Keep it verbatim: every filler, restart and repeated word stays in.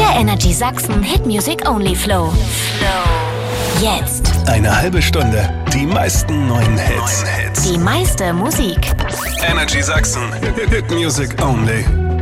Der Energy Sachsen Hit Music Only Flow. Flow. Jetzt. Eine halbe Stunde. Die meisten neuen Hits. Die meiste Musik. Energy Sachsen Hit Music Only.